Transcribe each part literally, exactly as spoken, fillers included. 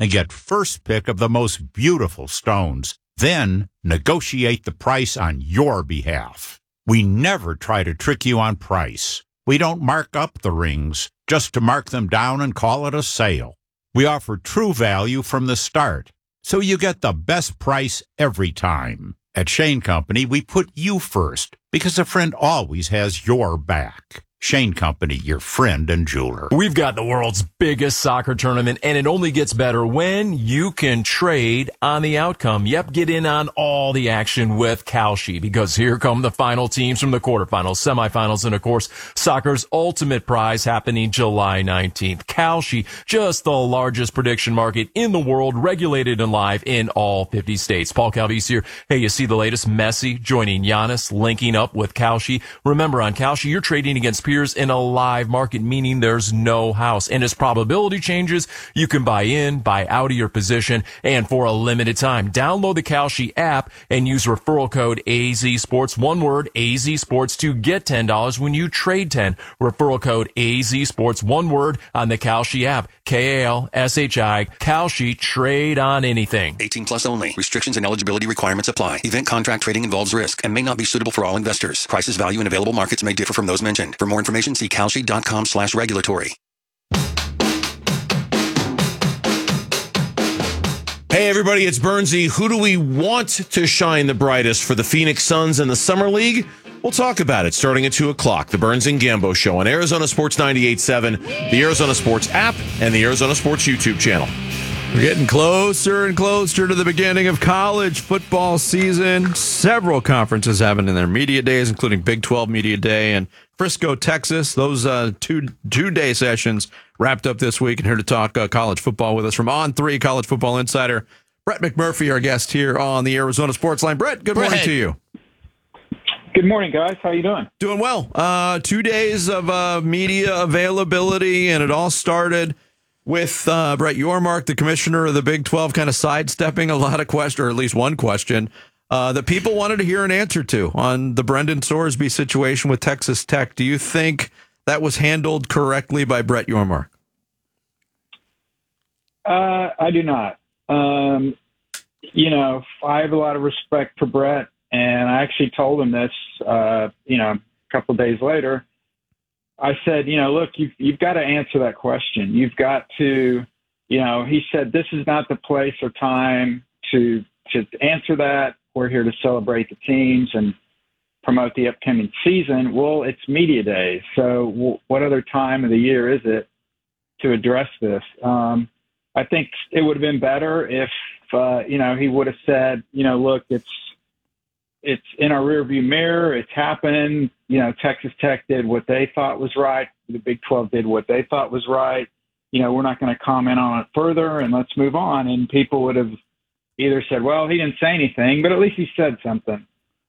and get first pick of the most beautiful stones. Then negotiate the price on your behalf. We never try to trick you on price. We don't mark up the rings just to mark them down and call it a sale. We offer true value from the start, so you get the best price every time. At Shane Company, we put you first because a friend always has your back. Shane Company, your friend and jeweler. We've got the world's biggest soccer tournament, and it only gets better when you can trade on the outcome. Yep, get in on all the action with Kalshi, because here come the final teams from the quarterfinals, semifinals, and of course, soccer's ultimate prize happening July nineteenth. Kalshi, just the largest prediction market in the world, regulated and live in all fifty states. Paul Calvise here. Hey, you see the latest? Messi joining Giannis, linking up with Kalshi. Remember, on Kalshi, you're trading against peers in a live market, meaning there's no house. And as probability changes, you can buy in, buy out of your position, and for a limited time. Download the Kalshi app and use referral code A Z Sports, one word, A Z Sports, to get ten dollars when you trade ten. Referral code A Z Sports, one word, on the Kalshi app. K A L S H I, Kalshi, trade on anything. eighteen plus only. Restrictions and eligibility requirements apply. Event contract trading involves risk and may not be suitable for all investors. Prices, value, and available markets may differ from those mentioned. For more information, see kalshi.com slash regulatory. Hey, everybody, it's Bernsey. Who do we want to shine the brightest for the Phoenix Suns in the Summer League? We'll talk about it starting at two o'clock. The Burns and Gambo Show on Arizona Sports ninety-eight point seven, the Arizona Sports app, and the Arizona Sports YouTube channel. We're getting closer and closer to the beginning of college football season. Several conferences having in their media days, including Big twelve Media Day and Frisco, Texas. Those uh, two two-day sessions wrapped up this week. And here to talk uh, college football with us from On three College Football Insider, Brett McMurphy, our guest here on the Arizona Sports Line. Brett, good morning Brett. to you. Good morning, guys. How you doing? Doing well. Uh, two days of uh, media availability, and it all started with uh, Brett Yormark, the commissioner of the Big twelve, kind of sidestepping a lot of questions, or at least one question, uh, that people wanted to hear an answer to on the Brendan Sorsby situation with Texas Tech. Do you think that was handled correctly by Brett Yormark? Uh, I do not. Um, you know, I have a lot of respect for Brett, and I actually told him this, uh, you know, a couple of days later. I said, you know, look, you've, you've got to answer that question. You've got to, you know, he said, this is not the place or time to to answer that. We're here to celebrate the teams and promote the upcoming season. Well, it's media days. So w- what other time of the year is it to address this? Um, I think it would have been better if, uh, you know, he would have said, you know, look, it's, it's in our rearview mirror. It's happened. You know, Texas Tech did what they thought was right. The Big twelve did what they thought was right. You know, we're not going to comment on it further, and let's move on. And people would have either said, well, he didn't say anything, but at least he said something.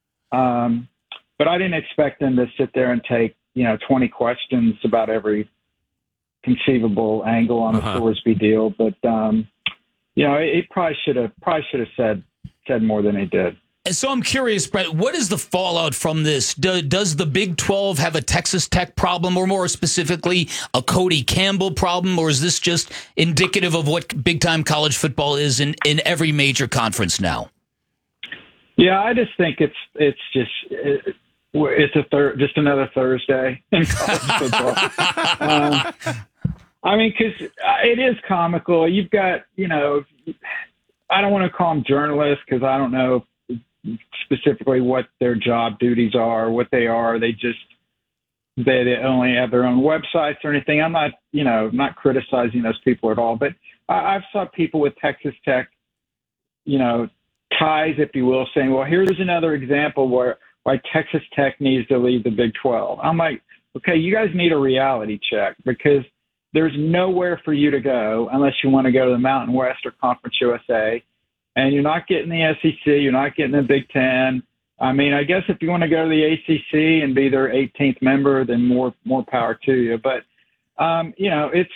Um, but I didn't expect him to sit there and take, you know, twenty questions about every conceivable angle on uh-huh. the Sorsby deal. But, um, you know, he probably should have probably should have said said more than he did. And so I'm curious, Brett, what is the fallout from this? Do, does the Big twelve have a Texas Tech problem, or more specifically, a Cody Campbell problem, or is this just indicative of what big-time college football is in, in every major conference now? Yeah, I just think it's it's just it, it's a thir- just another Thursday in college football. um, I mean, because it is comical. You've got, you know, I don't want to call them journalists because I don't know specifically what their job duties are, what they are. They just, they, they only have their own websites or anything. I'm not, you know, not criticizing those people at all, but I, I've saw people with Texas Tech, you know, ties, if you will, saying, well, here's another example where why Texas Tech needs to leave the Big twelve. I'm like, okay, you guys need a reality check, because there's nowhere for you to go unless you want to go to the Mountain West or Conference U S A. And you're not getting the S E C. You're not getting the Big Ten. I mean, I guess if you want to go to the A C C and be their eighteenth member, then more more power to you. But, um, you know, it's,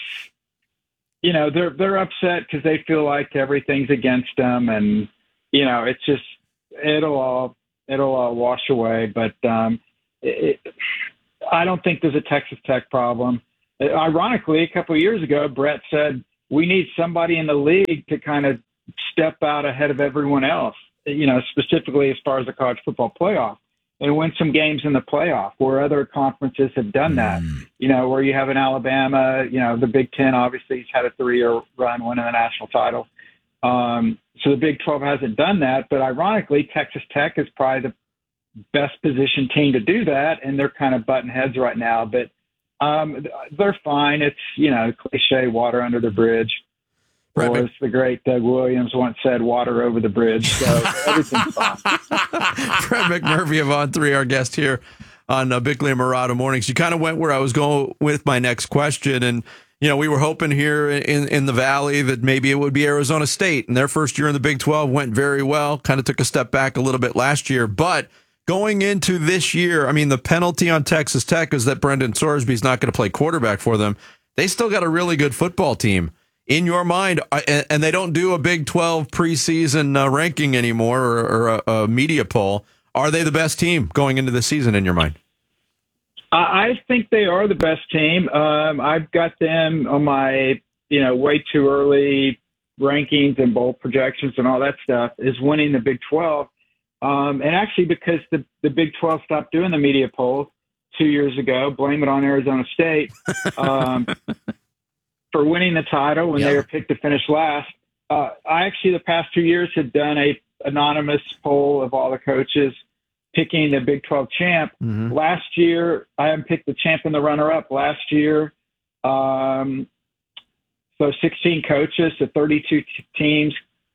you know, they're they're upset because they feel like everything's against them. And, you know, it's just, it'll all, it'll all wash away. But um, it, I don't think there's a Texas Tech problem. Ironically, a couple of years ago, Brett said, we need somebody in the league to kind of step out ahead of everyone else, you know, specifically as far as the college football playoff, and win some games in the playoff where other conferences have done that, Mm. you know, where you have an Alabama, you know, the Big Ten obviously has had a three-year run winning the national title. Um, so the Big twelve hasn't done that, but ironically, Texas Tech is probably the best positioned team to do that, and they're kind of butting heads right now, but um, they're fine. It's, you know, cliche, water under the bridge. Right, Or as the great Doug Williams once said, water over the bridge. So everything's fine. Fred McMurphy of On three, our guest here on uh, Bickley and Murata Mornings. You kind of went where I was going with my next question. And, you know, we were hoping here in, in the Valley that maybe it would be Arizona State. And their first year in the Big twelve went very well, kind of took a step back a little bit last year. But going into this year, I mean, the penalty on Texas Tech is that Brendan Sorsby's not going to play quarterback for them. They still got a really good football team. In your mind, and they don't do a Big twelve preseason uh, ranking anymore or, or a, a media poll, are they the best team going into the season in your mind? I think they are the best team. Um, I've got them on my, you know, way too early rankings and bowl projections and all that stuff is winning the Big twelve. Um, and actually because the, the Big twelve stopped doing the media polls two years ago, blame it on Arizona State. Um for winning the title when Yeah. they were picked to finish last. Uh, I actually, the past two years, have done a anonymous poll of all the coaches picking the Big twelve champ. Mm-hmm. Last year, I haven't picked the champ and the runner-up. Last year, um, so sixteen coaches, so thirty-two t- teams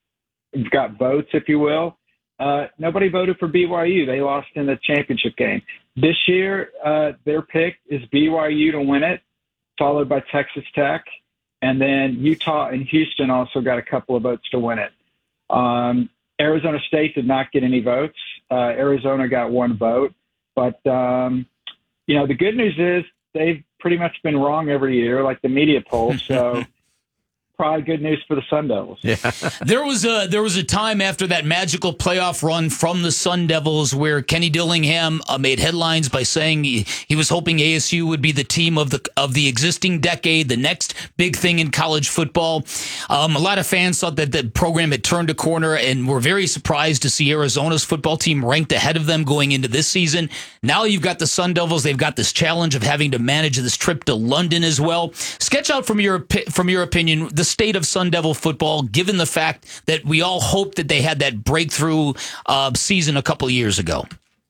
got votes, if you will. Uh, nobody voted for B Y U. They lost in the championship game. This year, uh, their pick is B Y U to win it, followed by Texas Tech. And then Utah and Houston also got a couple of votes to win it. Um, Arizona State did not get any votes. Uh, Arizona got one vote. But, um, you know, the good news is they've pretty much been wrong every year, like the media polls. So probably good news for the Sun Devils. Yeah. There was a there was a time after that magical playoff run from the Sun Devils where Kenny Dillingham uh, made headlines by saying he, he was hoping A S U would be the team of the of the existing decade, the next big thing in college football. Um, a lot of fans thought that the program had turned a corner and were very surprised to see Arizona's football team ranked ahead of them going into this season. Now you've got the Sun Devils; they've got this challenge of having to manage this trip to London as well. Sketch out from your from your opinion the state of Sun Devil football, given the fact that we all hoped that they had that breakthrough uh, season a couple of years ago.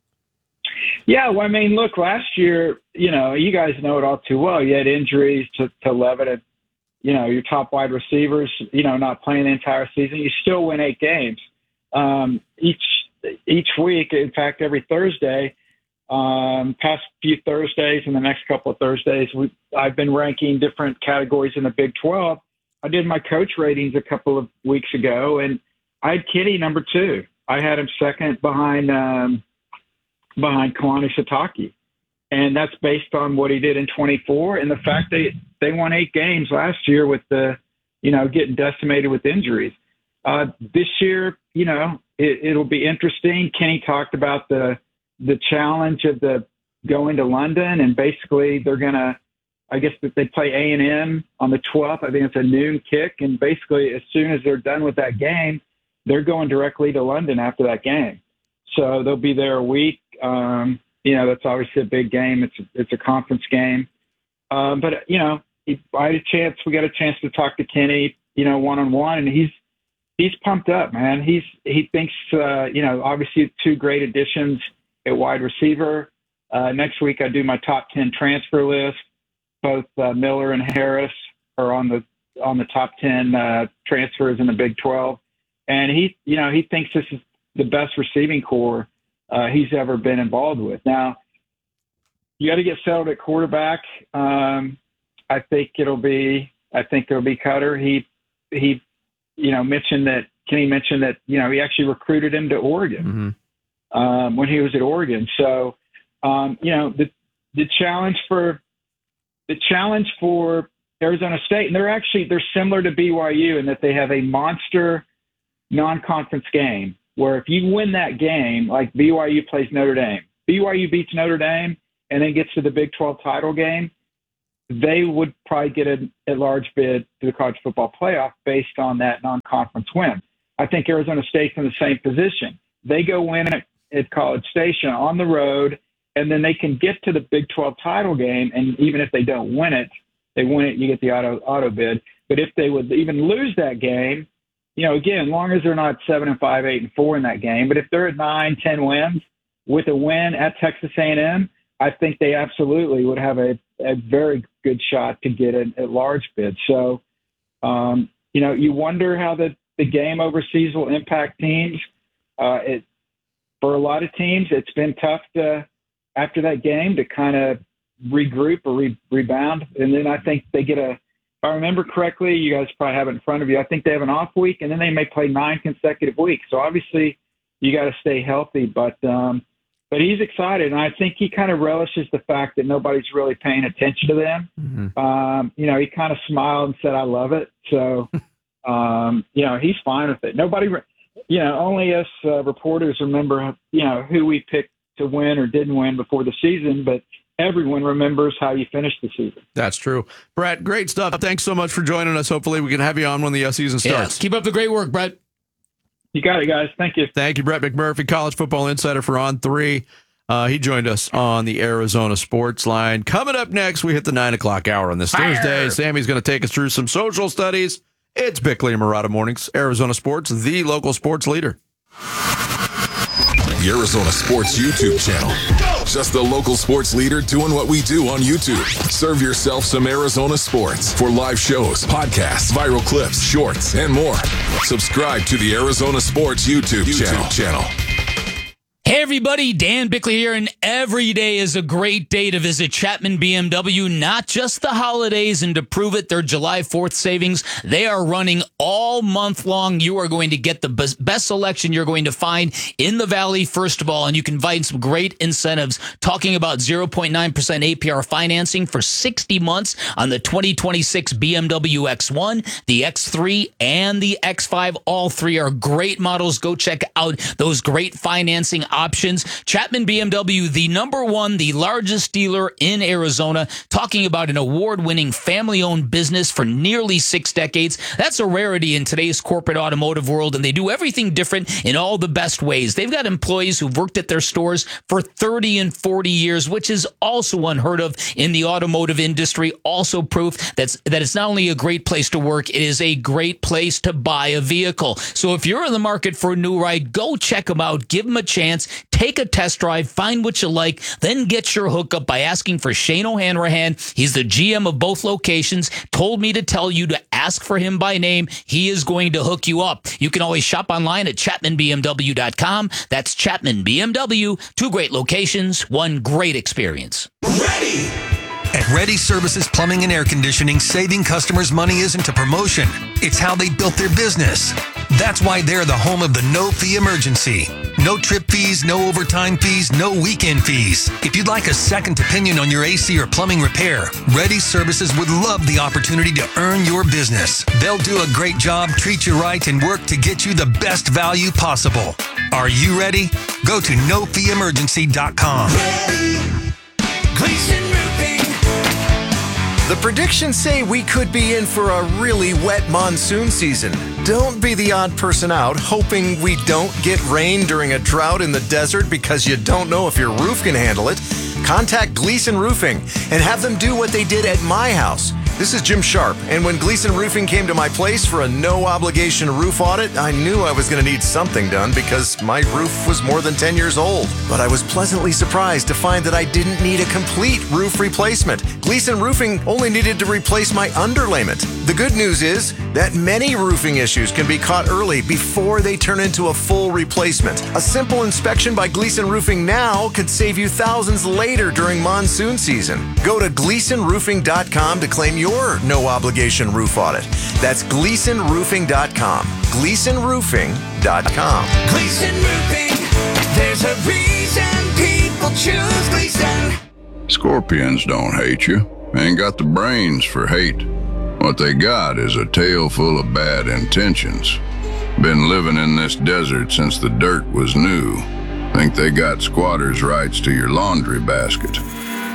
Yeah, well, I mean, look, last year, you know, you guys know it all too well. You had injuries to, to Levitt, and, you know, your top wide receivers, you know, not playing the entire season. You still win eight games um, each each week. In fact, every Thursday, um, past few Thursdays and the next couple of Thursdays, we I've been ranking different categories in the Big twelve. I did my coach ratings a couple of weeks ago, and I had Kenny number two. I had him second behind um, behind Kalani Sitake, and that's based on what he did in twenty-four and the fact they they won eight games last year with the, you know, getting decimated with injuries. Uh, this year, you know, it, it'll be interesting. Kenny talked about the the challenge of the going to London, and basically they're gonna. I guess that they play A and M on the twelfth. I think it's a noon kick. And basically, as soon as they're done with that game, they're going directly to London after that game. So they'll be there a week. Um, you know, that's obviously a big game. It's a, it's a conference game. Um, but, you know, I had a chance. We got a chance to talk to Kenny, you know, one-on-one, and he's he's pumped up, man. He's He thinks, uh, you know, obviously two great additions at wide receiver. Uh, next week I do my top ten transfer list. Both uh, Miller and Harris are on the on the top ten uh, transfers in the Big twelve, and he, you know, he thinks this is the best receiving core uh, he's ever been involved with. Now, you got to get settled at quarterback. Um, I think it'll be I think it'll be Cutter. He he, you know, mentioned that Kenny mentioned that you know he actually recruited him to Oregon mm-hmm. um, when he was at Oregon. So, um, you know, the the challenge for The challenge for Arizona State, and they're actually they're similar to B Y U in that they have a monster non-conference game where if you win that game, like B Y U plays Notre Dame, B Y U beats Notre Dame and then gets to the Big twelve title game, they would probably get an at-large bid to the college football playoff based on that non-conference win. I think Arizona State's in the same position. They go win at, at College Station on the road, and then they can get to the Big twelve title game, and even if they don't win it, they win it, you get the auto auto bid. But if they would even lose that game, you know, again, as long as they're not seven and five, eight and four in that game, but if they're at nine, ten wins with a win at Texas A and M, I think they absolutely would have a, a very good shot to get an at-large bid. So, um, you know, you wonder how the, the game overseas will impact teams. Uh, it, for a lot of teams, it's been tough to, after that game, to kind of regroup or re- rebound. And then I think they get a, if I remember correctly, you guys probably have it in front of you, I think they have an off week, and then they may play nine consecutive weeks. So obviously you got to stay healthy, but, um, But he's excited, and I think he kind of relishes the fact that nobody's really paying attention to them. Mm-hmm. Um, you know, he kind of smiled and said, "I love it." So, um, you know, he's fine with it. Nobody, you know, only us uh, reporters remember, you know, who we picked to win or didn't win before the season, but everyone remembers how you finished the season. That's true. Brett, great stuff. Thanks so much for joining us. Hopefully we can have you on when the uh, season starts. Yeah, keep up the great work, Brett. You got it, guys. Thank you. Thank you, Brett McMurphy, college football insider for On Three. Uh, he joined us on the Arizona Sports Line. Coming up next, we hit the nine o'clock hour on this Fire. Thursday. Sammy's going to take us through some social studies. It's Bickley and Murata Mornings, Arizona Sports, the local sports leader. The Arizona Sports YouTube channel. Just the local sports leader doing what we do on YouTube. Serve yourself some Arizona sports for live shows, podcasts, viral clips, shorts, and more. Subscribe to the Arizona Sports YouTube, YouTube channel. channel. Hey everybody, Dan Bickley here, and every day is a great day to visit Chapman B M W, not just the holidays, and to prove it, their July fourth savings, they are running all month long. You are going to get the best selection you're going to find in the Valley, first of all, and you can find some great incentives, talking about zero point nine percent A P R financing for sixty months on the twenty twenty-six B M W X one, the X three, and the X five. All three are great models. Go check out those great financing options. Options. Chapman B M W, the number one, the largest dealer in Arizona, talking about an award-winning family-owned business for nearly six decades. That's a rarity in today's corporate automotive world, and they do everything different in all the best ways. They've got employees who've worked at their stores for thirty and forty years, which is also unheard of in the automotive industry. Also proof that's, that it's not only a great place to work, it is a great place to buy a vehicle. So if you're in the market for a new ride, go check them out. Give them a chance. Take a test drive, find what you like, then get your hookup by asking for Shane O'Hanrahan. He's the G M of both locations. Told me to tell you to ask for him by name. He is going to hook you up. You can always shop online at chapman b m w dot com. That's Chapman B M W. Two great locations, one great experience. Ready! At Ready Services Plumbing and Air Conditioning, saving customers money isn't a promotion. It's how they built their business. That's why they're the home of the no-fee emergency. No trip fees, no overtime fees, no weekend fees. If you'd like a second opinion on your A C or plumbing repair, Ready Services would love the opportunity to earn your business. They'll do a great job, treat you right, and work to get you the best value possible. Are you ready? Go to no fee emergency dot com. Ready. Gleason Roofing. The predictions say we could be in for a really wet monsoon season. Don't be the odd person out hoping we don't get rain during a drought in the desert because you don't know if your roof can handle it. Contact Gleason Roofing and have them do what they did at my house. This is Jim Sharp, and when Gleason Roofing came to my place for a no-obligation roof audit, I knew I was going to need something done because my roof was more than ten years old. But I was pleasantly surprised to find that I didn't need a complete roof replacement. Gleason Roofing only needed to replace my underlayment. The good news is that many roofing issues can be caught early before they turn into a full replacement. A simple inspection by Gleason Roofing now could save you thousands later during monsoon season. Go to gleason roofing dot com to claim your no-obligation roof audit. That's gleason roofing dot com. gleason roofing dot com. Gleason Roofing. There's a reason people choose Gleason. Scorpions don't hate you. Ain't got the brains for hate. What they got is a tail full of bad intentions. Been living in this desert since the dirt was new. Think they got squatters' rights to your laundry basket.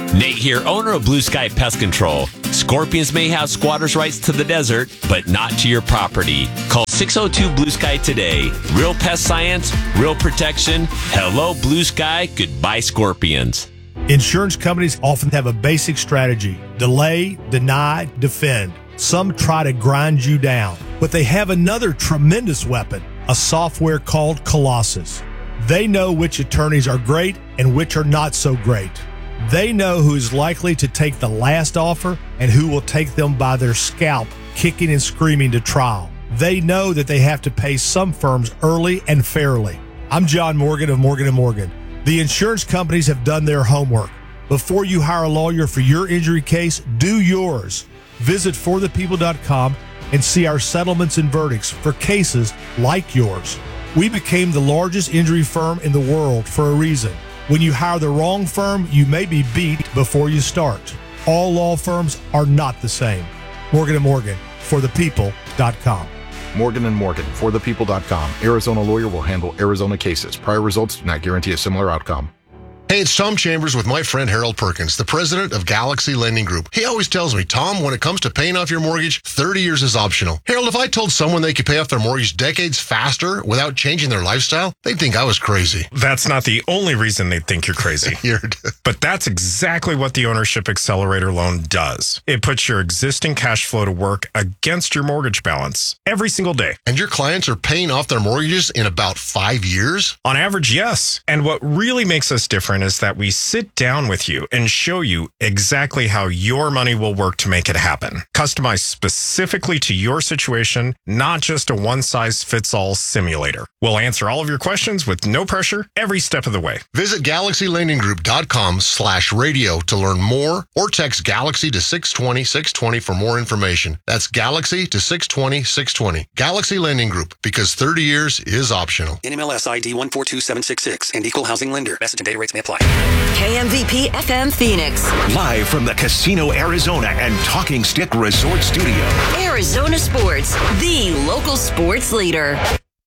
Nate here, owner of Blue Sky Pest Control. Scorpions may have squatters' rights to the desert, but not to your property. Call six oh two Blue Sky today. Real pest science, real protection. Hello, Blue Sky. Goodbye, scorpions. Insurance companies often have a basic strategy: delay, deny, defend. Some try to grind you down, but they have another tremendous weapon, a software called Colossus. They know which attorneys are great and which are not so great. They know who is likely to take the last offer and who will take them by their scalp, kicking and screaming to trial. They know that they have to pay some firms early and fairly. I'm John Morgan of Morgan and Morgan. The insurance companies have done their homework. Before you hire a lawyer for your injury case, do yours. Visit for the people dot com and see our settlements and verdicts for cases like yours. We became the largest injury firm in the world for a reason. When you hire the wrong firm, you may be beat before you start. All law firms are not the same. Morgan and Morgan, for the people dot com. Morgan and Morgan, for the people dot com. Arizona lawyer will handle Arizona cases. Prior results do not guarantee a similar outcome. Hey, it's Tom Chambers with my friend Harold Perkins, the president of Galaxy Lending Group. He always tells me, Tom, when it comes to paying off your mortgage, thirty years is optional. Harold, if I told someone they could pay off their mortgage decades faster without changing their lifestyle, they'd think I was crazy. That's not the only reason they'd think you're crazy. But that's exactly what the Ownership Accelerator loan does. It puts your existing cash flow to work against your mortgage balance every single day. And your clients are paying off their mortgages in about five years? On average, yes. And what really makes us different is that we sit down with you and show you exactly how your money will work to make it happen. Customized specifically to your situation, not just a one-size-fits-all simulator. We'll answer all of your questions with no pressure every step of the way. Visit galaxy lending group dot com slash radio to learn more, or text Galaxy to six twenty, six twenty for more information. That's Galaxy to six twenty, six twenty. Galaxy Lending Group, because thirty years is optional. N M L S I D one four two seven six six and Equal Housing Lender. Message and data rates may apply. K M V P F M Phoenix. Live from the Casino Arizona and Talking Stick Resort Studio. Arizona Sports, the local sports leader.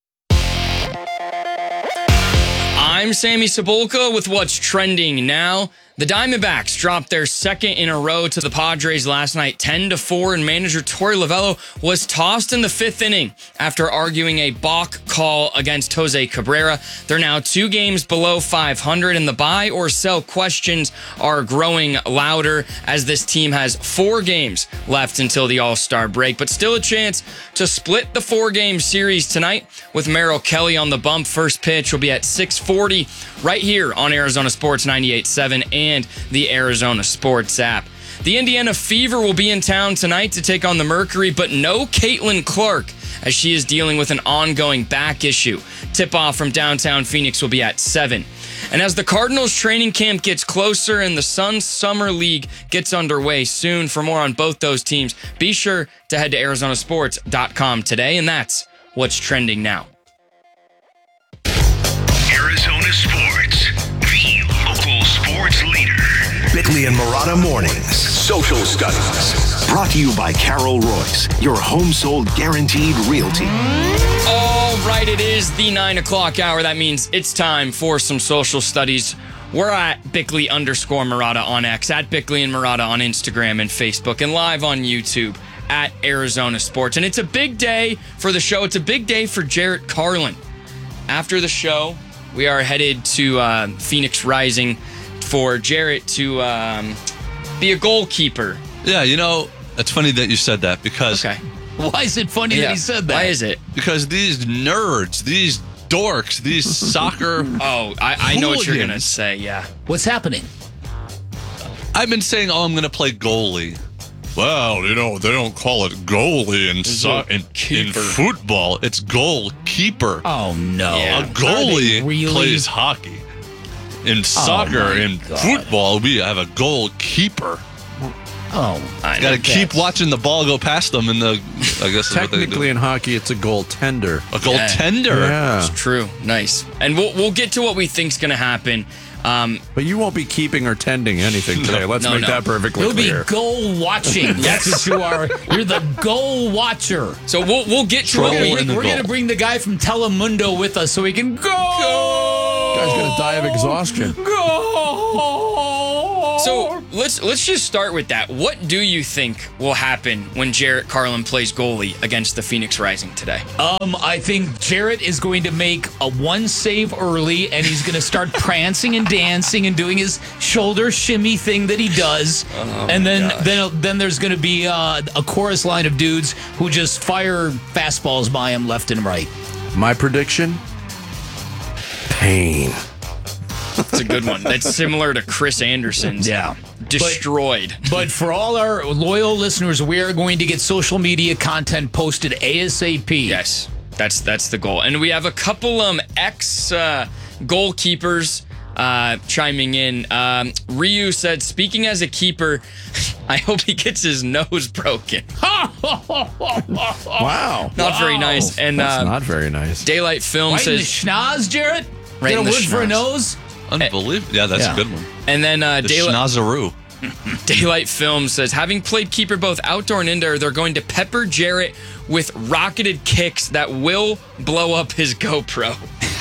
I'm Sammy Cebulka with what's trending now. The Diamondbacks dropped their second in a row to the Padres last night, ten to four, and manager Torey Lovullo was tossed in the fifth inning after arguing a balk call against Jose Cabrera. They're now two games below five hundred, and the buy or sell questions are growing louder as this team has four games left until the All-Star break, but still a chance to split the four-game series tonight with Merrill Kelly on the bump. First pitch will be at six forty right here on Arizona Sports ninety-eight point seven and and the Arizona Sports app. The Indiana Fever will be in town tonight to take on the Mercury, but no Caitlin Clark as she is dealing with an ongoing back issue. Tip-off from downtown Phoenix will be at seven. And as the Cardinals training camp gets closer and the Suns Summer League gets underway soon, for more on both those teams, be sure to head to arizona sports dot com today, and that's what's trending now. Arizona Sports, the local sports leader. Bickley and Murata Mornings. Social Studies. Brought to you by Carol Royce, your home sold guaranteed realty. All right, it is the nine o'clock hour. That means it's time for some social studies. We're at Bickley underscore Murata on X, at Bickley and Murata on Instagram and Facebook, and live on YouTube at Arizona Sports. And it's a big day for the show. It's a big day for Jarrett Carlin. After the show, we are headed to uh, Phoenix Rising for Jarrett to um, be a goalkeeper. Yeah, you know, it's funny that you said that because... Okay. Why is it funny yeah. that he said that? Why is it? Because these nerds, these dorks, these soccer... Oh, I, I know what you're going to say, yeah. What's happening? I've been saying, oh, I'm going to play goalie. Well, you know, they don't call it goalie in, so- in, in football. It's goalkeeper. Oh, no. Yeah. A goalie really? plays hockey. In soccer, oh in God. football, we have a goalkeeper. Oh, I got to keep watching the ball go past them. In the, I guess technically in hockey, it's a goaltender. A goaltender. Yeah, yeah. It's true. Nice. And we'll we'll get to what we think's going to happen. Um, but you won't be keeping or tending anything today. Let's no, make no. that perfectly You'll clear. You'll be goal watching. That's what you are. You're the goal watcher. So we'll we'll get to We're it. We're going to bring the guy from Telemundo with us so he can go. go! Guy's going to die of exhaustion. Go! So let's let's just start with that. What do you think will happen when Jarrett Carlin plays goalie against the Phoenix Rising today? Um, I think Jarrett is going to make a one save early, and he's going to start prancing and dancing and doing his shoulder shimmy thing that he does. Oh, and my then gosh. then then there's going to be uh, a chorus line of dudes who just fire fastballs by him left and right. My prediction: pain. That's a good one. That's similar to Chris Anderson's. Yeah. Destroyed. But, but for all our loyal listeners, we are going to get social media content posted ASAP. Yes, that's that's the goal. And we have a couple um ex uh, goalkeepers uh, chiming in. Um, Ryu said, "Speaking as a keeper, I hope he gets his nose broken." Wow. Not Wow. very nice. And That's uh, not very nice. Daylight Film Right in the says, schnoz, Jarrett? Right Get a in the word for a schnoz. nose? Unbelievable. Yeah, that's Yeah. a good one. and then uh, The Daylight. schnozaroo. Daylight Film says, having played keeper both outdoor and indoor, they're going to pepper Jarrett with rocketed kicks that will blow up his GoPro.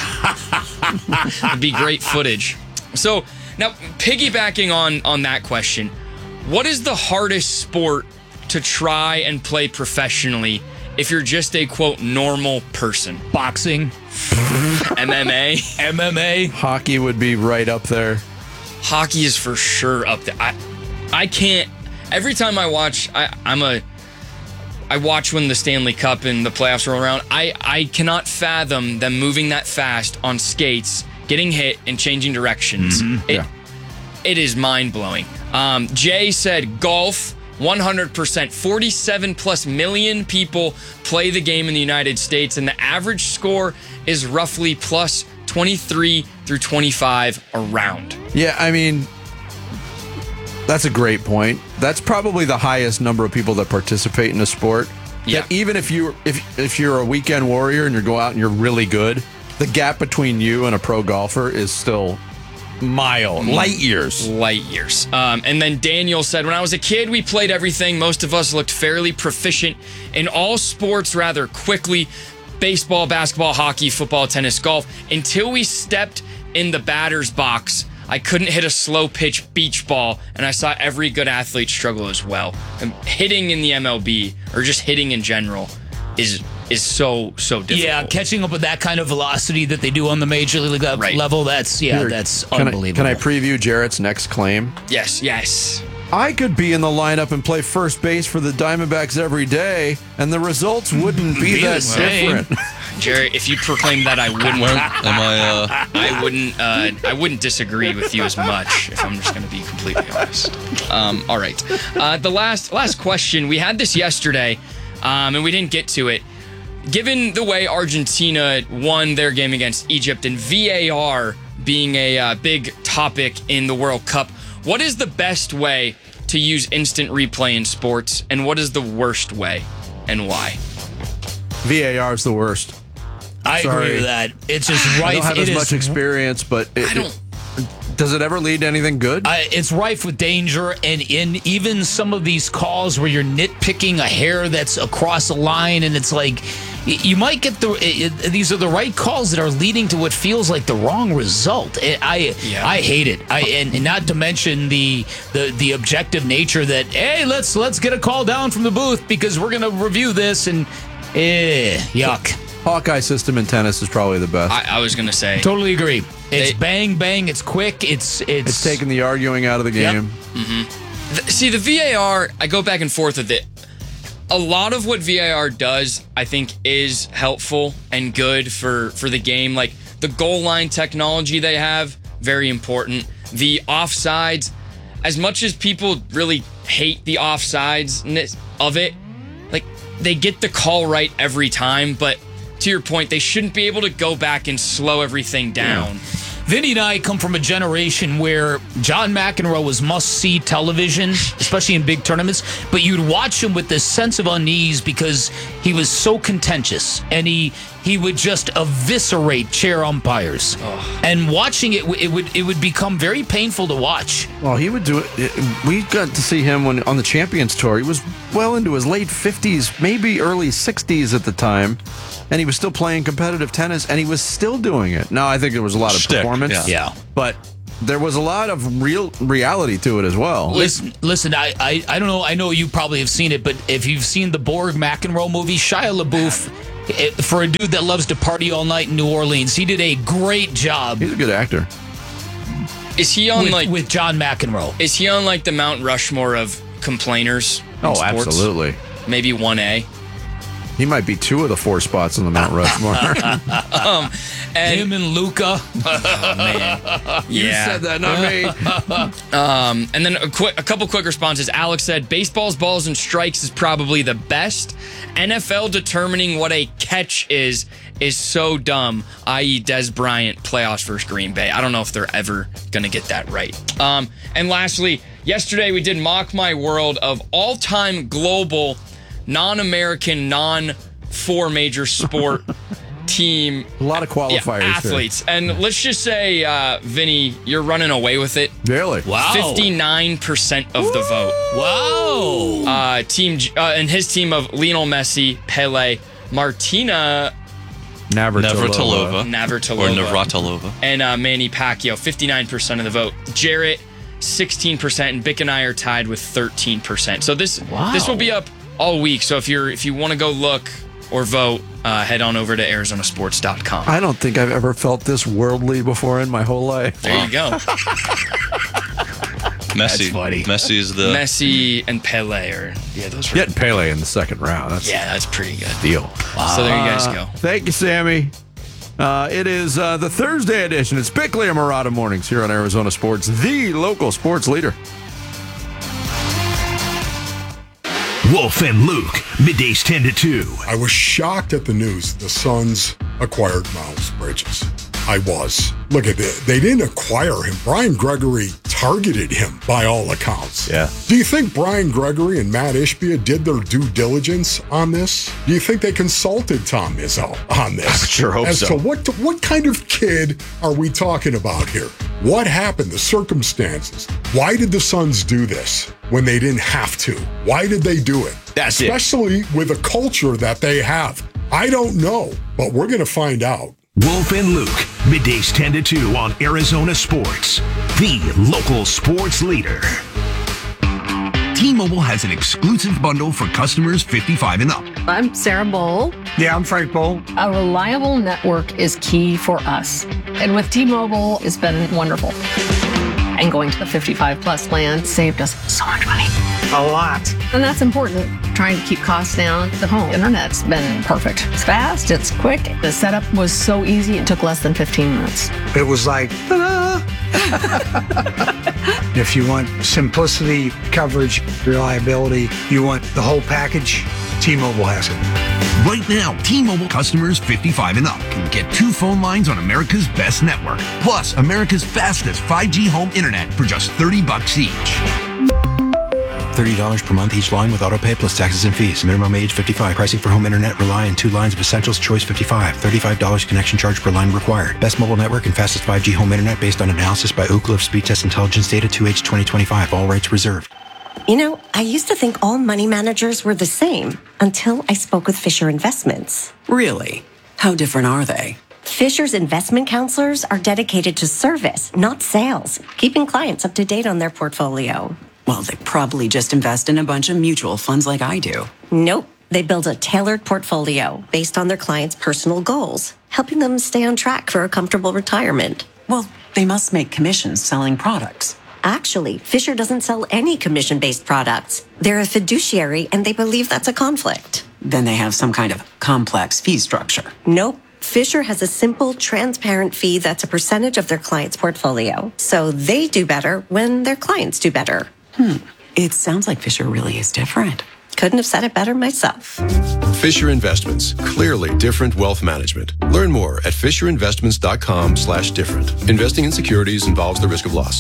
It'd be great footage. So now, piggybacking on on that question, what is the hardest sport to try and play professionally if you're just a quote normal person? Boxing, M M A, M M A, Hockey would be right up there. Hockey is for sure up there. I, I can't. Every time I watch, I, I'm a. I watch when the Stanley Cup and the playoffs roll around. I, I cannot fathom them moving that fast on skates, getting hit, and changing directions. Mm-hmm. It, Yeah. it is mind blowing. Um, Jay said golf. one hundred percent. forty-seven plus million people play the game in the United States, and the average score is roughly plus twenty-three through twenty-five around. Yeah, I mean, that's a great point. That's probably the highest number of people that participate in a sport. Yeah. That even if you if if you're a weekend warrior and you go out and you're really good, the gap between you and a pro golfer is still mile, light years. Light years. Um, and then Daniel said, when I was a kid, we played everything. Most of us looked fairly proficient in all sports rather quickly. Baseball, basketball, hockey, football, tennis, golf. Until we stepped in the batter's box, I couldn't hit a slow pitch beach ball, and I saw every good athlete struggle as well. And hitting in the M L B, or just hitting in general, is is so, so difficult. Yeah, catching up with that kind of velocity that they do on the major league le- Right. level, that's, yeah, Here, that's can I- unbelievable. Can I preview Jarrett's next claim? Yes, yes. I could be in the lineup and play first base for the Diamondbacks every day, and the results wouldn't be, Be the that same. different. Jerry, if you proclaimed that, I wouldn't. Where am I? Uh, I wouldn't. Uh, I wouldn't disagree with you as much. If I'm just going to be completely honest. Um, all right. Uh, the last last question. We had this yesterday, um, and we didn't get to it. Given the way Argentina won their game against Egypt and V A R being a uh, big topic in the World Cup, what is the best way to use instant replay in sports, and what is the worst way, and why? V A R is the worst. I Sorry. agree with that. It's just rife. I don't have it as is- much experience, but it, I don't. it- does it ever lead to anything good? I, it's rife with danger, and in even some of these calls where you're nitpicking a hair that's across a line, and it's like y- you might get the. It, it- these are the right calls that are leading to what feels like the wrong result. It, I Yeah. I hate it. I and, and not to mention the, the the objective nature that hey let's let's get a call down from the booth because we're gonna review this and eh yuck. Hawkeye system in tennis is probably the best. I, I was going to say. Totally agree. It's They- bang bang. It's quick. It's it's, it's taking the arguing out of the Yep. game. Th- See, the V A R, I go back and forth with it. A lot of what V A R does, I think, is helpful and good for, for the game. Like the goal line technology they have, very important. The offsides, as much as people really hate the offsides of it, like they get the call right every time. But to your point, they shouldn't be able to go back and slow everything down. Vinny and I come from a generation where John McEnroe was must-see television, especially in big tournaments, but you'd watch him with this sense of unease because he was so contentious, and he he would just eviscerate chair umpires. And watching it, it would it would become very painful to watch. Well, he would do it. We got to see him when on the Champions Tour. He was well into his late fifties, maybe early sixties at the time, and he was still playing competitive tennis, and he was still doing it. Now, I think there was a lot of Shtick, performance. yeah. Yeah. But there was a lot of real reality to it as well. Listen, listen. I, I, I don't know. I know you probably have seen it, but if you've seen the Borg McEnroe movie, Shia LaBeouf, it, for a dude that loves to party all night in New Orleans, he did a great job. He's a good actor. Is he on with, like with John McEnroe? Is he on like the Mount Rushmore of complainers? in Oh, sports? absolutely. Maybe one A. He might be two of the four spots on the Mount Rushmore. um, and Him and Luca. Oh man, You yeah. said that, not me. um, and then a quick, a couple quick responses. Alex said, "Baseballs, balls, and strikes is probably the best. N F L determining what a catch is is so dumb. that is, Des Bryant playoffs versus Green Bay. I don't know if they're ever gonna get that right." Um, and lastly, yesterday we did Mock My World of all-time global, non-American, non-four major sport team. A lot of qualifiers. Yeah, athletes. There. And let's just say, uh, Vinny, you're running away with it. Really? Wow. fifty-nine percent of the vote. Wow. Uh, team uh, and his team of Lionel Messi, Pele, Martina Navratilova. Navratilova. Or Navratilova. And uh, Manny Pacquiao, fifty-nine percent of the vote. Jarrett, sixteen percent. And Bick and I are tied with thirteen percent. So this Wow. this will be up all week. So if you're if you want to go look or vote, uh, head on over to Arizona Sports dot com. I don't think I've ever felt this worldly before in my whole life. There you go. Messi. That's funny. Messi is the Messi and Pele are yeah those. Were, Getting Pele in the second round. That's yeah, that's pretty good. deal. So there you guys go. Uh, thank you, Sammy. Uh, it is uh, the Thursday edition. It's Bickley and Murata Mornings here on Arizona Sports, the local sports leader. Wolf and Luke, middays ten to two. I was shocked at the news the Suns acquired Miles Bridges. I was. Look at it. They didn't acquire him. Brian Gregory targeted him by all accounts. Yeah. Do you think Brian Gregory and Matt Ishbia did their due diligence on this? Do you think they consulted Tom Izzo on this? I sure hope As so. to what, what kind of kid are we talking about here? What happened? The circumstances. Why did the Suns do this when they didn't have to? Why did they do it? That's it. Especially with a culture that they have. I don't know, but we're going to find out. Wolf and Luke, middays ten to two on Arizona Sports, the local sports leader. T-Mobile has an exclusive bundle for customers fifty-five and up. I'm Sarah Bowl. Yeah, I'm Frank Bowl. A reliable network is key for us. And with T-Mobile, it's been wonderful. And going to the fifty-five plus plan saved us so much money. A lot. And that's important. Trying to keep costs down. The home internet's been perfect. It's fast, it's quick. The setup was so easy, it took less than fifteen minutes. It was like, ta-da! If you want simplicity, coverage, reliability, you want the whole package, T-Mobile has it. Right now, T-Mobile customers fifty-five and up can get two phone lines on America's best network, plus America's fastest five G home internet for just thirty bucks each. thirty dollars per month each line with autopay plus taxes and fees. Minimum age fifty-five. Pricing for home internet rely on two lines of essentials. Choice fifty-five. thirty-five dollars connection charge per line required. Best mobile network and fastest five G home internet based on analysis by Ookla of Speed Test Intelligence data two H twenty twenty-five. All rights reserved. You know, I used to think all money managers were the same until I spoke with Fisher Investments. Really? How different are they? Fisher's investment counselors are dedicated to service, not sales, keeping clients up to date on their portfolio. Well, they probably just invest in a bunch of mutual funds like I do. Nope. They build a tailored portfolio based on their clients' personal goals, helping them stay on track for a comfortable retirement. Well, they must make commissions selling products. Actually, Fisher doesn't sell any commission-based products. They're a fiduciary, and they believe that's a conflict. Then they have some kind of complex fee structure. Nope. Fisher has a simple, transparent fee that's a percentage of their client's portfolio. So they do better when their clients do better. Hmm. It sounds like Fisher really is different. Couldn't have said it better myself. Fisher Investments, clearly different wealth management. Learn more at fisherinvestments.com slash different. Investing in securities involves the risk of loss.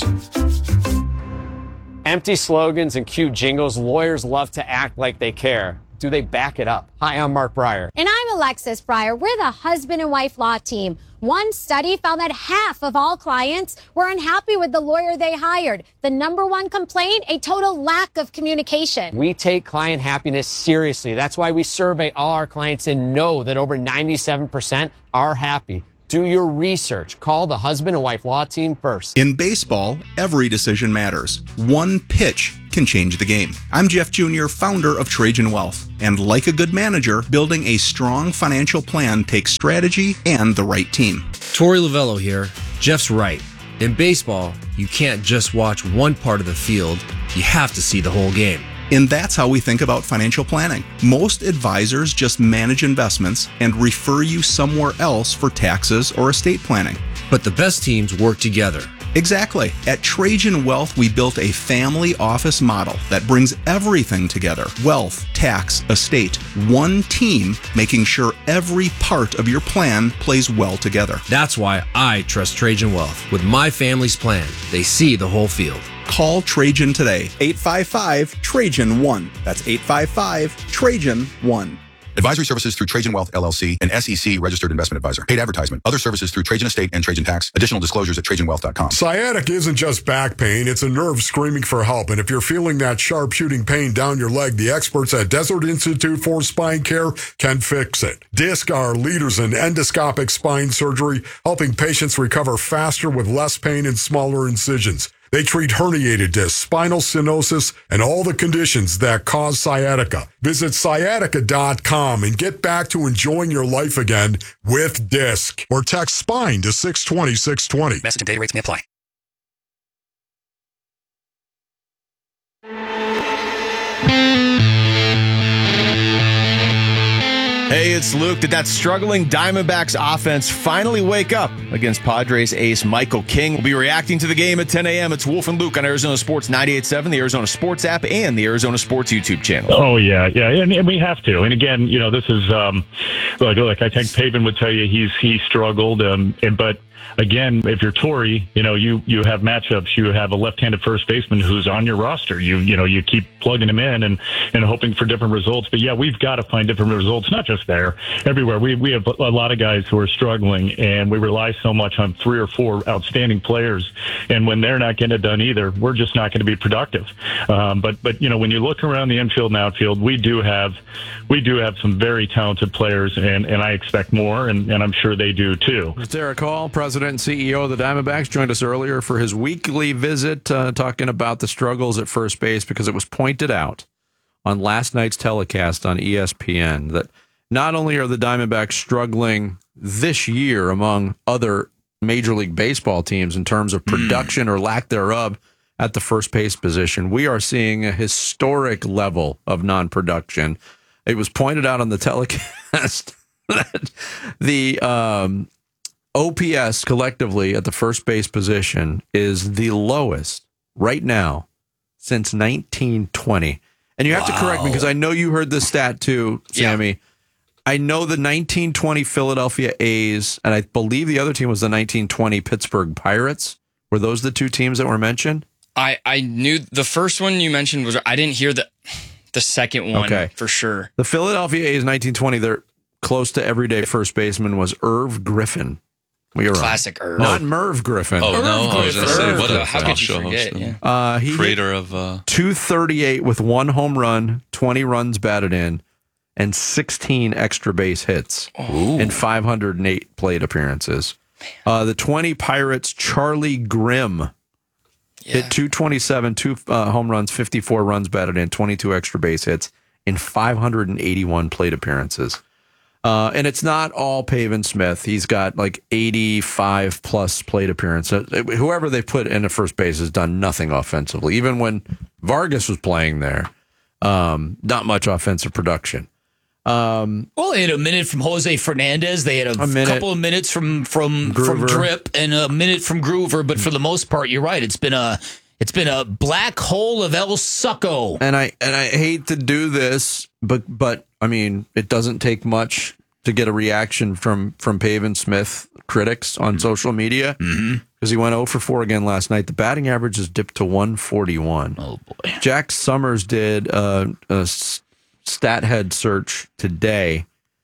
Empty slogans and cute jingles, lawyers love to act like they care. Do they back it up? Hi, I'm Mark Breyer. And I'm Alexis Breyer. We're the husband and wife law team. One study found that half of all clients were unhappy with the lawyer they hired. The number one complaint, a total lack of communication. We take client happiness seriously. That's why we survey all our clients and know that over ninety-seven percent are happy. Do your research. Call the husband and wife law team first. In baseball, every decision matters. One pitch can change the game. I'm Jeff Junior, founder of Trajan Wealth. And like a good manager, building a strong financial plan takes strategy and the right team. Torey Lovello here. Jeff's right. In baseball, you can't just watch one part of the field. You have to see the whole game. And that's how we think about financial planning. Most advisors just manage investments and refer you somewhere else for taxes or estate planning. But the best teams work together. Exactly. At Trajan Wealth, we built a family office model that brings everything together. Wealth, tax, estate, one team, making sure every part of your plan plays well together. That's why I trust Trajan Wealth. With my family's plan, they see the whole field. Call Trajan today. eight five five, Trajan one. That's eight five five, Trajan one. Advisory services through Trajan Wealth, L L C, an S E C registered investment advisor. Paid advertisement. Other services through Trajan Estate and Trajan Tax. Additional disclosures at trajan wealth dot com. Sciatic isn't just back pain, it's a nerve screaming for help. And if you're feeling that sharp shooting pain down your leg, the experts at Desert Institute for Spine Care can fix it. DISC are leaders in endoscopic spine surgery, helping patients recover faster with less pain and smaller incisions. They treat herniated discs, spinal stenosis, and all the conditions that cause sciatica. Visit sciatica dot com and get back to enjoying your life again with DISC. Or text SPINE to six twenty, six twenty. Message and data rates may apply. Hey, it's Luke. Did that struggling Diamondbacks offense finally wake up against Padres ace Michael King? We'll be reacting to the game at ten a.m. It's Wolf and Luke on Arizona Sports ninety-eight point seven, the Arizona Sports app, and the Arizona Sports YouTube channel. Oh, yeah, yeah, and, and we have to. And again, you know, this is, um, like, like I think Pavin would tell you, he's he struggled, um, and, but again, if you're Torey, you know, you, you have matchups. You have a left-handed first baseman who's on your roster. You you know, you keep plugging him in and, and hoping for different results. But, yeah, we've got to find different results, not just there, everywhere. We we have a lot of guys who are struggling, and we rely so much on three or four outstanding players. And when they're not getting it done either, we're just not going to be productive. Um, but, but you know, when you look around the infield and outfield, we do have we do have some very talented players, and, and I expect more, and, and I'm sure they do too. Derek Hall, President and C E O of the Diamondbacks, joined us earlier for his weekly visit, uh, talking about the struggles at first base, because it was pointed out on last night's telecast on E S P N that not only are the Diamondbacks struggling this year among other Major League Baseball teams in terms of production or lack thereof at the first base position, we are seeing a historic level of non-production. It was pointed out on the telecast that the um, O P S collectively at the first base position is the lowest right now since nineteen twenty. And you have wow. to correct me because I know you heard this stat too, Sammy. Yeah. I know the nineteen twenty Philadelphia A's, and I believe the other team was the nineteen twenty Pittsburgh Pirates. Were those the two teams that were mentioned? I, I knew the first one you mentioned was, I didn't hear the the second one okay. for sure. The Philadelphia A's nineteen twenty, their close to everyday first baseman was Irv Griffin. We were Classic Irv. Not Merv Griffin. Oh, Irv no. Griffin. I was going to say, what a How could you forget? Host, yeah. uh, he creator of uh... two thirty-eight with one home run, twenty runs batted in, and sixteen extra base hits Ooh. and five hundred eight plate appearances. Uh, the twenty Pirates, Charlie Grimm, yeah. hit two twenty-seven, two uh, home runs, fifty-four runs batted in, twenty-two extra base hits, and five hundred eighty-one plate appearances. Uh, and it's not all Pavin Smith. He's got like eighty-five plus plate appearances. Whoever they put in at first base has done nothing offensively. Even when Vargas was playing there, um, not much offensive production. Um, well, they had a minute from Jose Fernandez. They had a, a minute. couple of minutes from from, from Drip and a minute from Groover. But for the most part, you're right. It's been a it's been a black hole of El Succo. And I and I hate to do this, but but I mean, it doesn't take much to get a reaction from from Pavin Smith critics on mm-hmm. social media, because mm-hmm. he went oh for four again last night. The batting average has dipped to one forty-one. Oh boy! Jack Summers did uh, a stat head search today.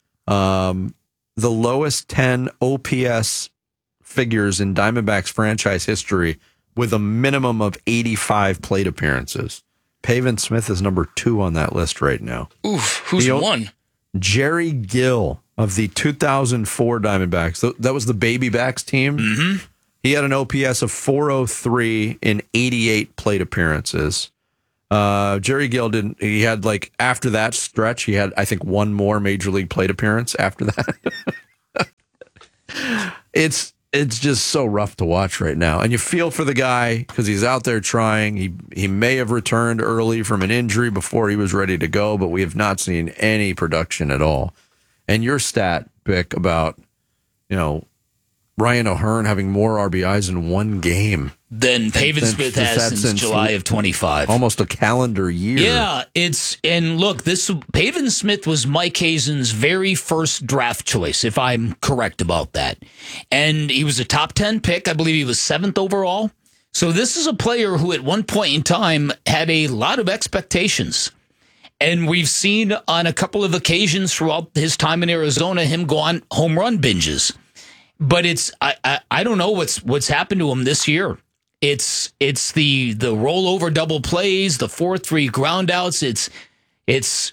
Um, the lowest ten O P S figures in Diamondbacks franchise history, with a minimum of eighty-five plate appearances. Pavin Smith is number two on that list right now. Oof, who's he, one? Jerry Gill of the two thousand four Diamondbacks. Th- That was the Babybacks team. Mm-hmm. He had an O P S of four oh three in eighty-eight plate appearances. Uh, Jerry Gill didn't. He had like after that stretch, he had I think one more major league plate appearance after that. it's it's just so rough to watch right now, and you feel for the guy because he's out there trying. He he may have returned early from an injury before he was ready to go, but we have not seen any production at all. And your stat, Bick, about you know. Ryan O'Hearn having more R B Is in one game than Pavin Smith has since, since July of twenty-five. Almost a calendar year. Yeah, it's and look, this Pavin Smith was Mike Hazen's very first draft choice, if I'm correct about that. And he was a top ten pick. I believe he was seventh overall. So this is a player who at one point in time had a lot of expectations. And we've seen on a couple of occasions throughout his time in Arizona him go on home run binges. But it's I, I I don't know what's what's happened to him this year. It's it's the the rollover double plays, the four three ground outs. It's it's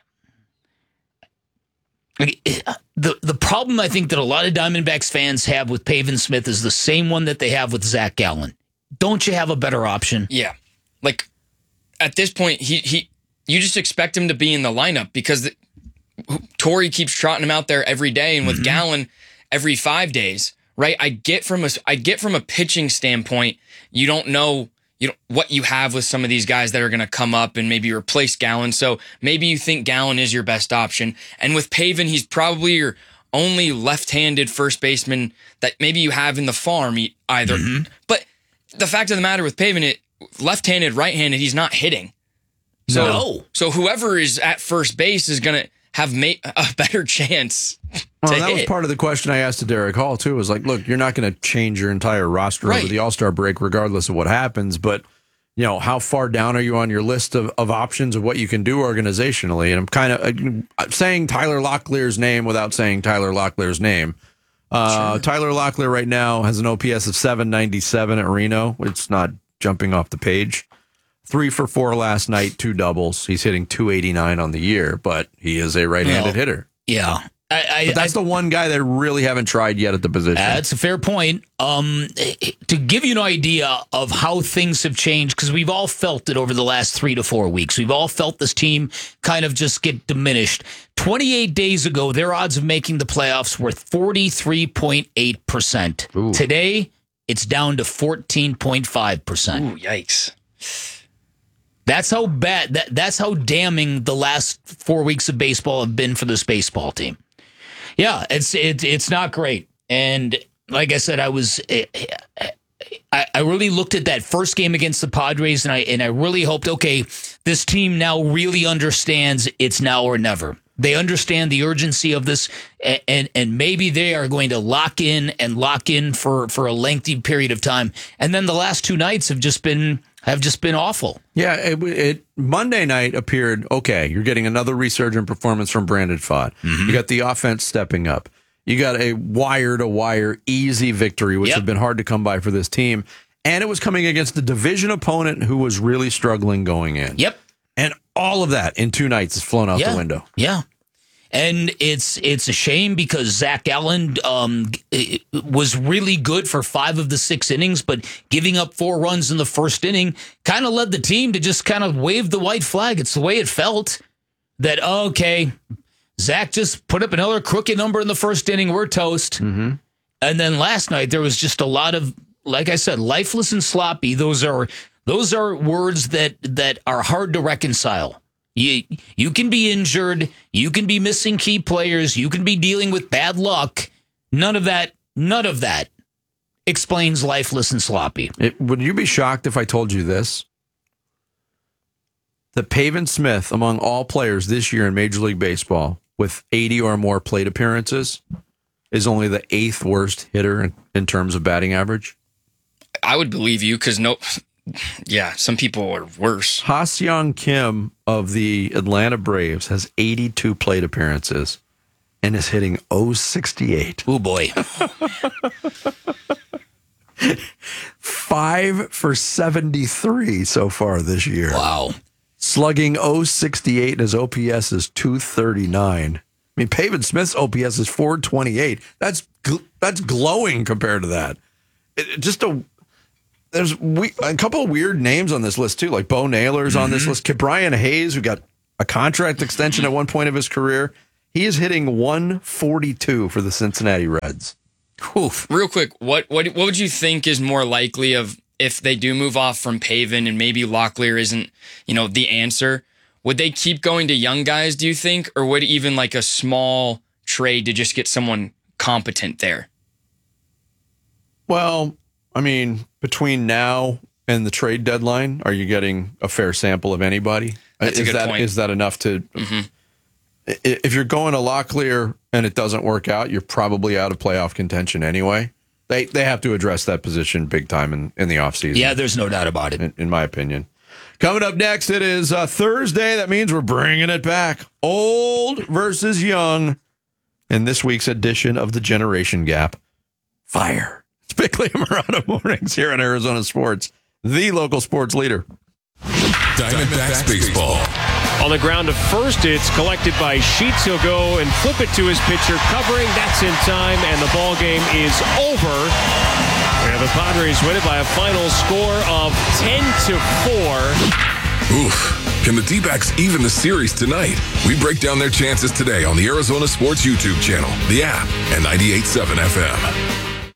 the the problem I think that a lot of Diamondbacks fans have with Pavin Smith is the same one that they have with Zach Gallen. Don't you have a better option? Yeah, like at this point, he he you just expect him to be in the lineup because the, Torrey keeps trotting him out there every day, and with mm-hmm. Gallen every five days, right? I get from a, I get from a pitching standpoint, you don't know you know, what you have with some of these guys that are going to come up and maybe replace Gallen. So maybe you think Gallen is your best option. And with Pavin, he's probably your only left-handed first baseman that maybe you have in the farm either. Mm-hmm. But the fact of the matter with Pavin, it left-handed, right-handed, he's not hitting. So, no. So whoever is at first base is going to have made a better chance to well, that hit. was part of the question I asked to Derek Hall, too, was like, look, you're not going to change your entire roster right. over the All-Star break regardless of what happens, but, you know, how far down are you on your list of, of options of what you can do organizationally? And I'm kind of uh, saying Tyler Locklear's name without saying Tyler Locklear's name. Uh, sure. Tyler Locklear right now has an O P S of seven ninety-seven at Reno. It's not jumping off the page. Three for four last night, two doubles. He's hitting two eighty-nine on the year, but he is a right-handed well, hitter. Yeah. I, I, but that's I, the one guy that really haven't tried yet at the position. That's a fair point. Um, to give you an idea of how things have changed, because we've all felt it over the last three to four weeks. We've all felt this team kind of just get diminished. twenty-eight days ago, their odds of making the playoffs were forty-three point eight percent. Today, it's down to fourteen point five percent. Ooh, yikes. That's how bad, that, that's how damning the last four weeks of baseball have been for this baseball team. Yeah, it's it, it's not great. And like I said, I was I, I really looked at that first game against the Padres, and I and I really hoped, okay, this team now really understands it's now or never. They understand the urgency of this, and, and and maybe they are going to lock in and lock in for, for a lengthy period of time. And then the last two nights have just been have just been awful. Yeah, it, it Monday night appeared okay. You're getting another resurgent performance from Brandon Pfaadt. Mm-hmm. You got the offense stepping up. You got a wire-to-wire easy victory, which yep. has been hard to come by for this team. And it was coming against a division opponent who was really struggling going in. Yep. And all of that in two nights is flown out yeah. the window. Yeah. And it's it's a shame because Zach Gallen um, was really good for five of the six innings, but giving up four runs in the first inning kind of led the team to just kind of wave the white flag. It's the way it felt that, oh, okay, Zach just put up another crooked number in the first inning. We're toast. Mm-hmm. And then last night there was just a lot of, like I said, lifeless and sloppy. Those are those are words that that are hard to reconcile. You you can be injured, you can be missing key players, you can be dealing with bad luck. None of that, none of that explains lifeless and sloppy. It, would you be shocked if I told you this? That Pavin Smith, among all players this year in Major League Baseball, with eighty or more plate appearances, is only the eighth worst hitter in, in terms of batting average? I would believe you because no... Yeah, some people are worse. Ha-Seong Kim of the Atlanta Braves has eighty-two plate appearances and is hitting oh sixty-eight. Oh, boy. Five for seventy-three so far this year. Wow. Slugging oh sixty-eight and his O P S is two thirty-nine. mean, Pavin Smith's O P S is four twenty-eight. That's gl- that's glowing compared to that. It, it just a there's we, a couple of weird names on this list too, like Bo Naylor's mm-hmm. on this list. Brian Hayes, who got a contract extension at one point of his career, he is hitting one forty-two for the Cincinnati Reds. Oof. Real quick, what what what would you think is more likely of if they do move off from Pavin and maybe Locklear isn't, you know, the answer? Would they keep going to young guys, do you think, or would even like a small trade to just get someone competent there? Well, I mean, between now and the trade deadline, are you getting a fair sample of anybody? That's is a good that, point. Is that enough to... Mm-hmm. If you're going to Locklear and it doesn't work out, you're probably out of playoff contention anyway. They they have to address that position big time in, in the offseason. Yeah, there's no doubt about it. In, in my opinion. Coming up next, it is uh, Thursday. That means we're bringing it back. Old versus young in this week's edition of the Generation Gap. Fire. It's Bickley and Murata Mornings here on Arizona Sports, the local sports leader. Diamondbacks baseball. On the ground to first, it's collected by Sheets. He'll go and flip it to his pitcher, covering. That's in time, and the ball game is over. We have the Padres win it by a final score of ten to four. Oof. Can the D-backs even the series tonight? We break down their chances today on the Arizona Sports YouTube channel, the app, and ninety-eight point seven F M.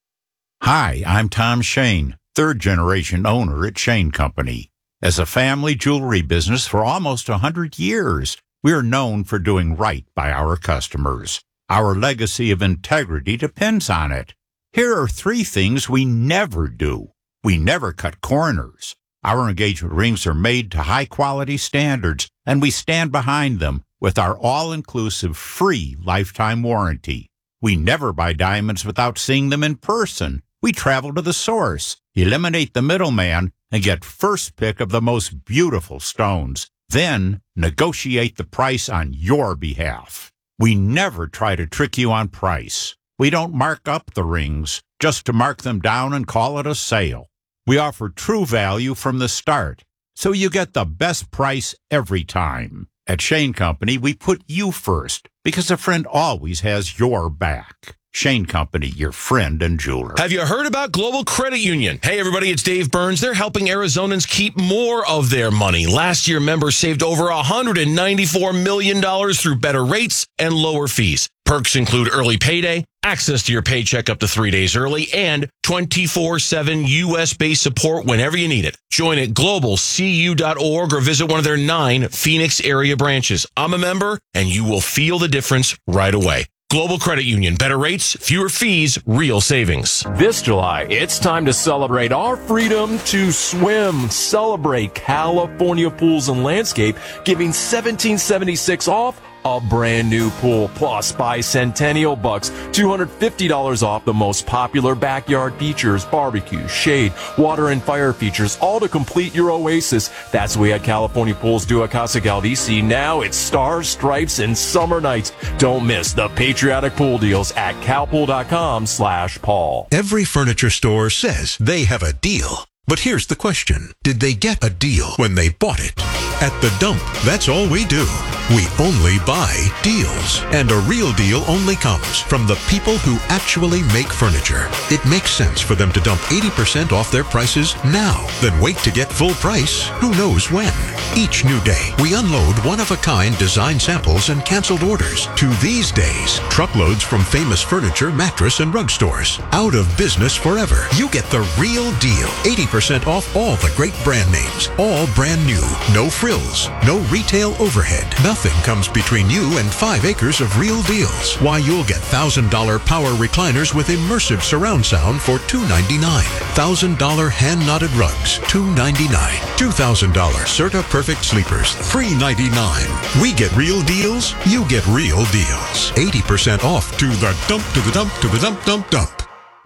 Hi, I'm Tom Shane, third-generation owner at Shane Company. As a family jewelry business for almost one hundred years, we're known for doing right by our customers. Our legacy of integrity depends on it. Here are three things we never do. We never cut corners. Our engagement rings are made to high-quality standards, and we stand behind them with our all-inclusive free lifetime warranty. We never buy diamonds without seeing them in person. We travel to the source, eliminate the middleman, and get first pick of the most beautiful stones. Then negotiate the price on your behalf. We never try to trick you on price. We don't mark up the rings just to mark them down and call it a sale. We offer true value from the start, so you get the best price every time. At Shane Company, we put you first because a friend always has your back. Shane Company, your friend and jeweler. Have you heard about Global Credit Union? Hey, everybody, it's Dave Burns. They're helping Arizonans keep more of their money. Last year, members saved over one hundred ninety-four million dollars through better rates and lower fees. Perks include early payday, access to your paycheck up to three days early, and twenty-four seven U S-based support whenever you need it. Join at global c u dot org or visit one of their nine Phoenix area branches. I'm a member, and you will feel the difference right away. Global Credit Union. Better rates, fewer fees, real savings. This July, it's time to celebrate our freedom to swim. Celebrate California Pools and Landscape, giving seventeen seventy-six off a brand new pool, plus buy Centennial Bucks, two hundred fifty dollars off the most popular backyard features, barbecue, shade, water and fire features, all to complete your oasis. That's what we at California Pools do at Casa Galdici. Now it's stars, stripes, and summer nights. Don't miss the patriotic pool deals at calpool.com slash Paul. Every furniture store says they have a deal. But here's the question. Did they get a deal when they bought it? At The Dump, that's all we do. We only buy deals. And a real deal only comes from the people who actually make furniture. It makes sense for them to dump eighty percent off their prices now, then wait to get full price who knows when. Each new day, we unload one-of-a-kind design samples and canceled orders. To these days, truckloads from famous furniture, mattress, and rug stores. Out of business forever. You get the real deal. eighty percent off all the great brand names. All brand new. No frills. No retail overhead. Nothing comes between you and five acres of real deals. Why, you'll get one thousand dollars power recliners with immersive surround sound for two hundred ninety-nine dollars. one thousand dollars hand-knotted rugs, two hundred ninety-nine dollars. two thousand dollars Serta Perfect Sleepers, three hundred ninety-nine dollars. We get real deals, you get real deals. eighty percent off to the dump, to the dump, to the dump, dump, dump.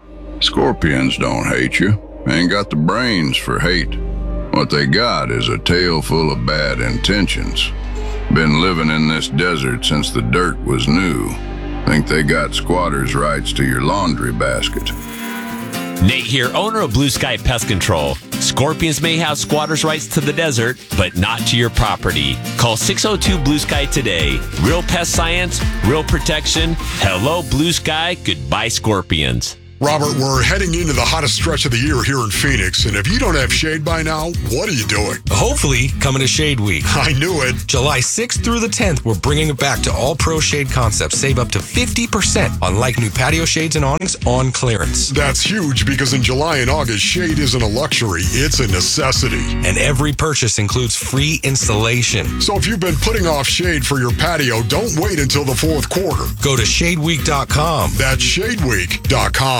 Scorpions don't hate you. Ain't got the brains for hate. What they got is a tail full of bad intentions. Been living in this desert since the dirt was new. Think they got squatters' rights to your laundry basket. Nate here, owner of Blue Sky Pest Control. Scorpions may have squatters' rights to the desert, but not to your property. Call six oh two Blue Sky today. Real pest science, real protection. Hello, Blue Sky. Goodbye, Scorpions. Robert, we're heading into the hottest stretch of the year here in Phoenix, and if you don't have shade by now, what are you doing? Hopefully, coming to Shade Week. I knew it. July sixth through the tenth, we're bringing it back to all pro shade concepts. Save up to fifty percent on like new patio shades and awnings on clearance. That's huge because in July and August, shade isn't a luxury, it's a necessity. And every purchase includes free installation. So if you've been putting off shade for your patio, don't wait until the fourth quarter. Go to shade week dot com. That's shade week dot com.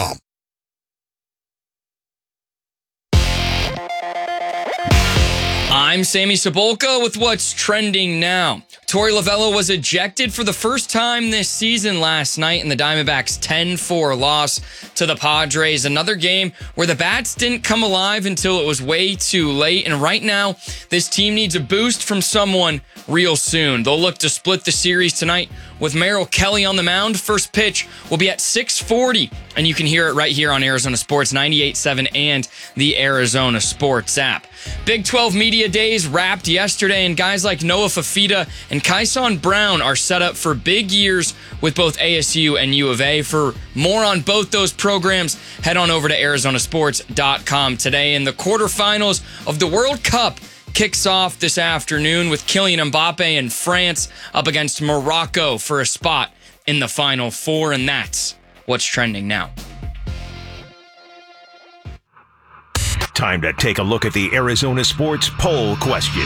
I'm Sammy Sabolka with what's trending now. Torey Lovullo was ejected for the first time this season last night in the Diamondbacks' ten four loss to the Padres. Another game where the bats didn't come alive until it was way too late. And right now, this team needs a boost from someone real soon. They'll look to split the series tonight with Merrill Kelly on the mound. First pitch will be at six forty, and you can hear it right here on Arizona Sports ninety-eight point seven and the Arizona Sports app. Big twelve Media Days wrapped yesterday, and guys like Noah Fafita and Kyson Brown are set up for big years with both A S U and U of A. For more on both those programs, head on over to arizona sports dot com today. In the quarterfinals of the World Cup kicks off this afternoon with Kylian Mbappe and France up against Morocco for a spot in the Final Four, and that's what's trending now. Time to take a look at the Arizona Sports poll question.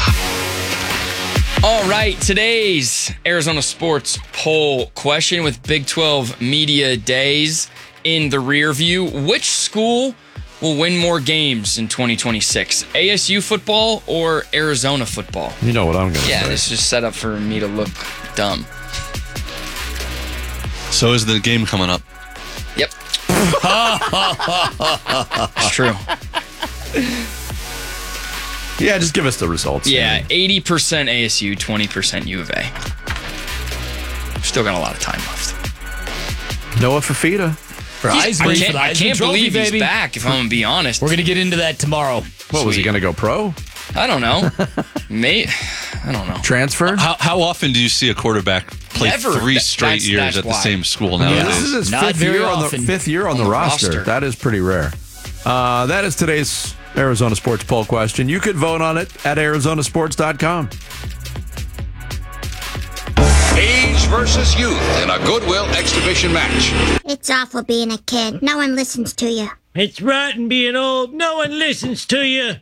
All right, today's Arizona Sports poll question with Big twelve Media Days in the rear view. Which school will win more games in twenty twenty-six? A S U football or Arizona football? You know what I'm going to yeah, say. Yeah, this is just set up for me to look dumb. So is the game coming up? Yep. It's true. Yeah, just give us the results. Yeah, eighty percent A S U, twenty percent U of A. Still got a lot of time left. Noah Fafita. For He's- Eisman, I for can't, the I Eisman can't Trophy, believe he's baby. back, if I'm going to be honest. We're going to get into that tomorrow. What, was he Sweet. going to go pro? I don't know. May I don't know. Transfer? How how often do you see a quarterback play Never. three That- straight that's- years that's at the why. same school Yeah, nowadays? this is his Not fifth very year, on the, often fifth year on, the, on the roster. roster. That is pretty rare. Uh, that is today's Arizona Sports poll question. You could vote on it at arizona sports dot com. Age versus youth in a Goodwill exhibition match. It's awful being a kid. No one listens to you. It's rotten being old. No one listens to you.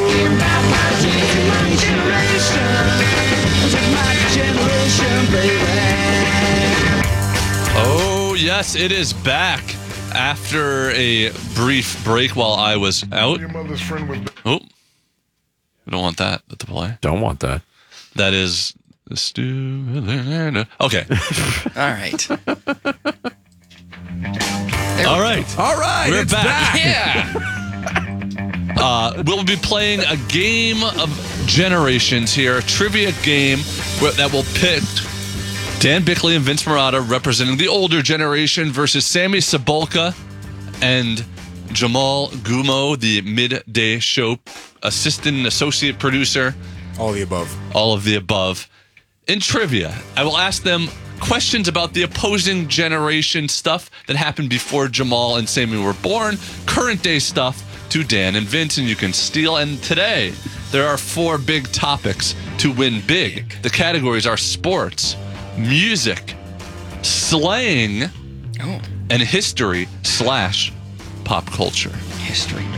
Oh, yes, it is back after a brief break while I was out. Oh, we don't want that at the play. Don't want that. That is the stu. Okay. All right. All right. All right. We're it's back. Yeah. Uh, we'll be playing a game of generations here, a trivia game where, that will pit Dan Bickley and Vince Murata representing the older generation versus Sammy Sabolka and Jamal Gumo, the midday show assistant and associate producer. All the above. All of the above. In trivia, I will ask them questions about the opposing generation stuff that happened before Jamal and Sammy were born, current day stuff to Dan and Vince, and you can steal. And today, there are four big topics to win big. The categories are sports, music, slang, oh. and history slash pop culture. History, man.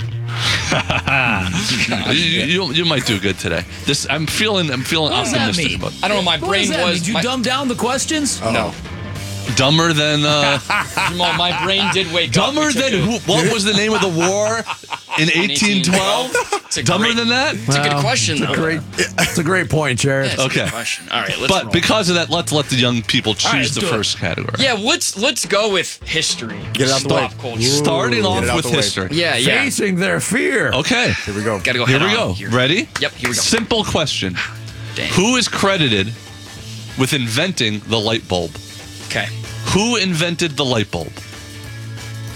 you, you, you might do good today. This I'm feeling. I'm feeling What does that optimistic mean? about. I don't know. My What brain does that mean? was. Did you my, dumb down the questions? No. Dumber than uh, Jamal, my brain did wake dumber up. We took than a- who, what was the name of the war in eighteen twelve? It's a Dumber great- than that? It's a good question, It's a though. great, it's a great point, Jared. Yeah, it's a Okay. good question. All right, let's But roll. because of that, let's let the young people choose right, let's the do it. first category. Yeah, let's let's go with history. Get it out the way. Pop culture. Starting Get off it out with the way. history. Yeah, yeah. Facing their fear. Okay. Here we go. Gotta go Here head we on go. here. Ready? Yep, here we go. Simple question. Dang. Who is credited with inventing the light bulb? Okay. Who invented the light bulb?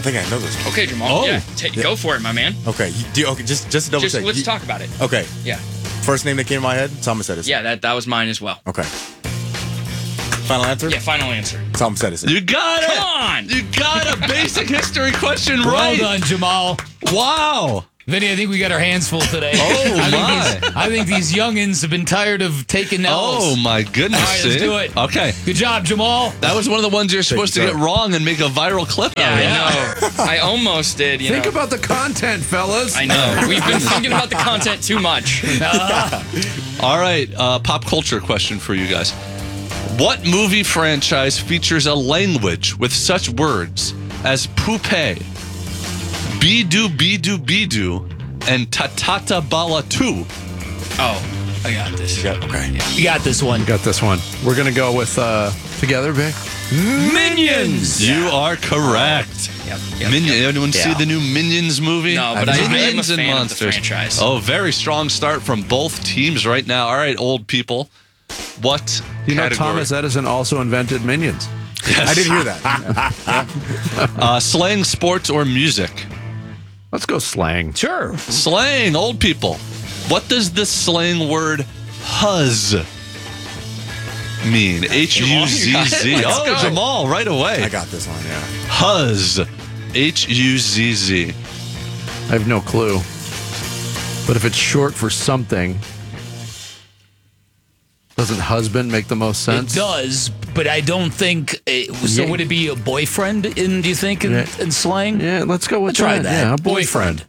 think I know this one. Okay, Jamal. Oh. Yeah, take, go for it, my man. Okay, you, do, okay, just just to double Just check. let's You- talk about it. Okay. Yeah. First name that came to my head, Thomas Edison. Yeah, that, that was mine as well. Okay. Final answer? Yeah, final answer. Thomas Edison. You got it. Come on. You got a basic history question Well right. done, Jamal. Wow. Vinny, I think we got our hands full today. Oh, I my. Think these, I think these youngins have been tired of taking L's. Oh, my goodness. All right, let's see? do it. Okay. Good job, Jamal. That was one of the ones you're supposed to you, get sir. wrong and make a viral clip Yeah, out of. I know. I almost did, you Think know. about the content, fellas. I know. We've been thinking about the content too much. All right, uh, pop culture question for you guys. What movie franchise features a language with such words as poupée, bidu bidu bidu, and tatata bala two? Oh, I got this. Okay. You got this one. Got this one. We're going to go with uh, Together, Vic. Minions. You are correct. Yep. yep Minion. yep. Anyone see Yeah. the new Minions movie? No, but I, I am a Minions and fan of the Monsters. franchise. Oh, very strong start from both teams right now. All right, old people. What You know, category? Thomas Edison also invented Minions. Yes. I didn't hear that. uh, slang, sports, or music? Let's go slang. Sure. Slang, old people. What does the slang word huzz mean? H U Z Z. Let's Oh, go. Jamal, right away. I got this one, yeah. Huzz. H U Z Z. I have no clue. But if it's short for something, doesn't husband make the most sense? It does, but I don't think. It, so Yeah. would it be a boyfriend? In do you think in, Yeah. in slang? Yeah, let's go with Let's try that. that. Yeah, a boyfriend.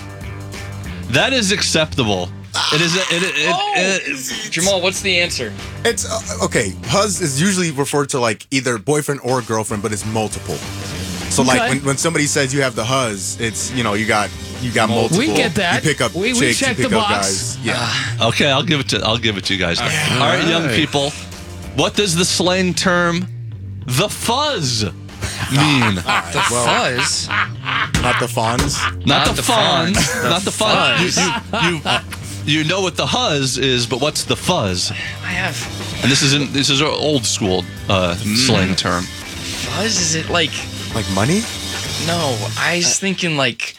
That is acceptable. It is. A, it, it, Oh. it, it, Jamal, what's the answer? It's uh, okay. Huz is usually referred to like either boyfriend or girlfriend, but it's multiple. So like Okay. when, when somebody says you have the huzz, it's you know you got you got multiple. We get that. You pick up We- we chicks, check you pick the up box. guys. Yeah. okay, I'll give it to. I'll give it to you guys. All right, young right. people. What does the slang term "the fuzz" mean? The fuzz. Not the fawns. Not, Not the, the fawns. fawns. The Not the fuzz. fuzz. You, you, you, you know what the huzz is, but what's the fuzz? I have And this isn't. This is an old school uh, slang term. fuzz. Is it like? Like money? No, I was thinking like.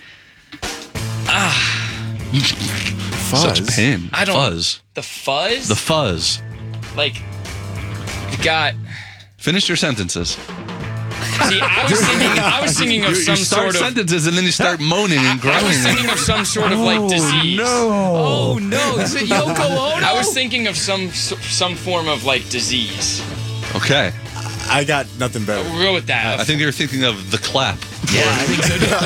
Ah, Fuzz. Such pain. I don't. Fuzz. The fuzz. The fuzz. like. You got. Finish your sentences. See, I was thinking. I was thinking of You, some you start sort of. sentences and then you start moaning and I groaning. was thinking of some sort of like disease. Oh no! Is it Yoko Ono? I was thinking of some some form of like disease. Okay. I got nothing better. We'll go with that. I think you're thinking of the clap. Yeah, I think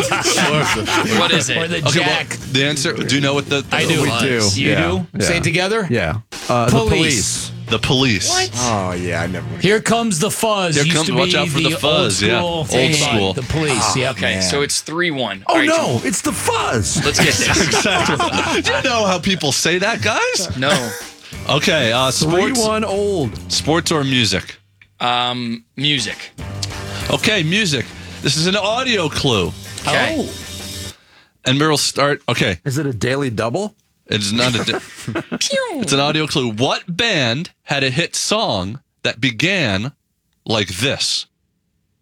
so. What is it? Or the Okay, jack. well, the answer. Do you know what the? the I do. We do. You Yeah. do? Yeah. Say it together? Yeah. Uh, Police. The police. The police. What? Oh yeah, I never. Here comes the fuzz. Here Used comes- to be watch out for the fuzz, Old yeah. school Old thing, school. The police. yeah. Okay, Man. so it's three one. Oh, no. It's the fuzz. Let's get this. Exactly. Do you know how people say that, guys? No. Okay. Uh, Three sports. one old. Sports or music? Um, music. Okay, music. This is an audio clue, Okay. Oh. and we'll start. Okay, Is it a daily double? it's not a. It's an audio clue. What band had a hit song that began like this?